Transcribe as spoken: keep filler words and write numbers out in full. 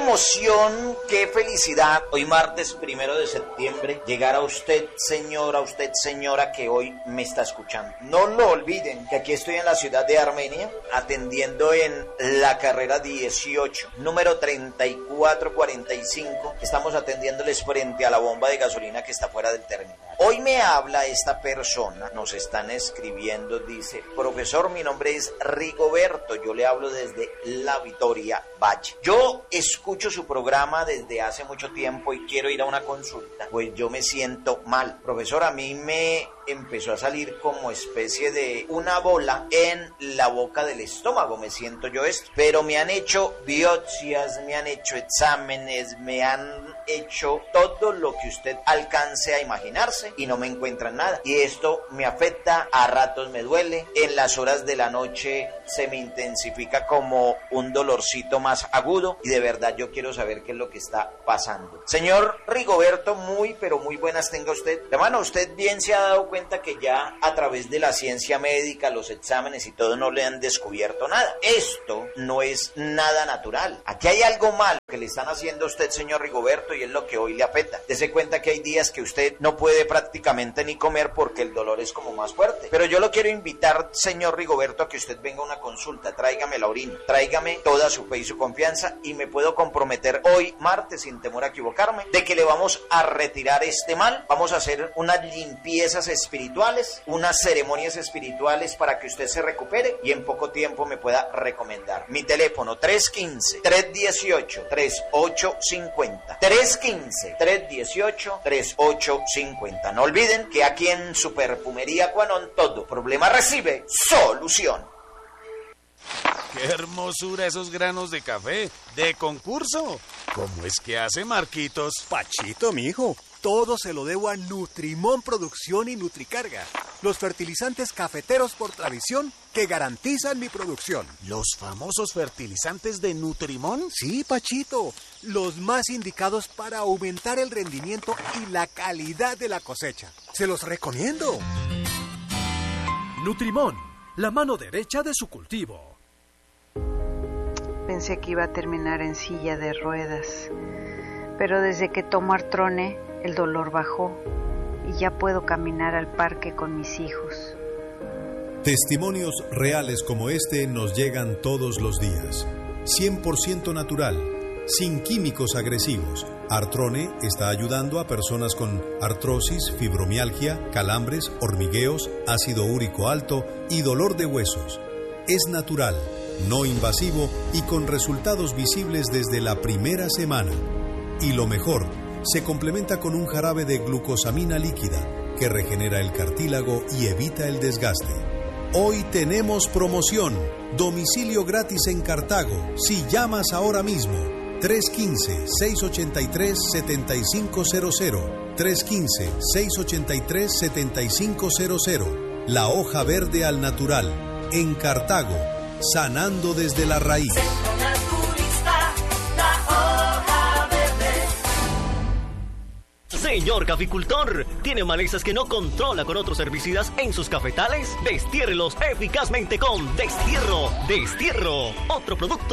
emoción, qué felicidad. Hoy martes primero de septiembre, llegar a usted, señora, usted, señora, que hoy me está escuchando. No lo olviden, que aquí estoy en la ciudad de Armenia, atendiendo en la carrera dieciocho, número treinta y cuatro cuarenta y cinco. Estamos atendiéndoles frente a la bomba de gasolina que está fuera del terminal. Hoy me habla esta persona, nos están escribiendo, dice: profesor, mi nombre es Rigoberto, yo le hablo desde La Victoria Valle. Yo escucho su programa desde hace mucho tiempo y quiero ir a una consulta, pues yo me siento mal. Profesor, a mí me empezó a salir como especie de una bola en la boca del estómago, me siento yo esto, pero me han hecho biopsias, me han hecho exámenes, me han hecho todo lo que usted alcance a imaginarse y no me encuentran nada, y esto me afecta, a ratos me duele, en las horas de la noche se me intensifica como un dolorcito más agudo, y de verdad yo quiero saber qué es lo que está pasando. Señor Rigoberto, muy pero muy buenas tenga usted. Hermano, usted bien se ha dado cuenta que ya a través de la ciencia médica, los exámenes y todo, no le han descubierto nada. Esto no es nada natural. Aquí hay algo malo que le están haciendo a usted, señor Rigoberto, y es lo que hoy le afecta. Dese cuenta que hay días que usted no puede prácticamente ni comer porque el dolor es como más fuerte. Pero yo lo quiero invitar, señor Rigoberto, a que usted venga a una consulta. Tráigame la orina, tráigame toda su fe y su confianza, y me puedo comprometer hoy, martes, sin temor a equivocarme, de que le vamos a retirar este mal. Vamos a hacer unas limpiezas espirituales, unas ceremonias espirituales para que usted se recupere y en poco tiempo me pueda recomendar. Mi teléfono tres uno cinco, tres uno ocho, tres ocho cinco cero, tres uno cinco, tres uno ocho, tres ocho cinco cero. No olviden que aquí en su perfumería Quanon todo problema recibe solución. ¡Qué hermosura esos granos de café! ¡De concurso! ¿Cómo es que hace Marquitos? Pachito, mijo, todo se lo debo a Nutrimón Producción y Nutricarga, los fertilizantes cafeteros por tradición que garantizan mi producción. ¿Los famosos fertilizantes de Nutrimón? Sí, Pachito, los más indicados para aumentar el rendimiento y la calidad de la cosecha. Se los recomiendo. Nutrimón, la mano derecha de su cultivo. Pensé que iba a terminar en silla de ruedas, pero desde que tomo Artrone, el dolor bajó y ya puedo caminar al parque con mis hijos. Testimonios reales como este nos llegan todos los días. cien por ciento natural, sin químicos agresivos. Artrone está ayudando a personas con artrosis, fibromialgia, calambres, hormigueos, ácido úrico alto y dolor de huesos. Es natural, no invasivo y con resultados visibles desde la primera semana. Y lo mejor, se complementa con un jarabe de glucosamina líquida que regenera el cartílago y evita el desgaste. Hoy tenemos promoción, domicilio gratis en Cartago, si llamas ahora mismo. tres uno cinco, seis ocho tres, siete cinco cero cero, tres uno cinco, seis ocho tres, siete cinco cero cero. La hoja verde al natural, en Cartago, sanando desde la raíz. Señor caficultor, ¿tiene malezas que no controla con otros herbicidas en sus cafetales? Destiérrelos eficazmente con Destierro. Destierro, otro producto